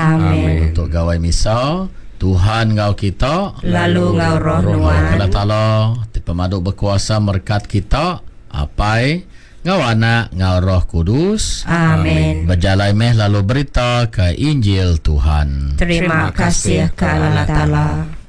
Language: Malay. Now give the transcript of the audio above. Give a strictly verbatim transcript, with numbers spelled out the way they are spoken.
Amin. Untuk gawai misa, Tuhan ngau kita, lalu ngau roh nuan. Kalau Ta'ala di pemaduk berkuasa merkat kita, apai ngau anak ngau roh kudus. Amin. Berjalai meh lalu berita ke Injil Tuhan. Terima kasih ke Allah Ta'ala.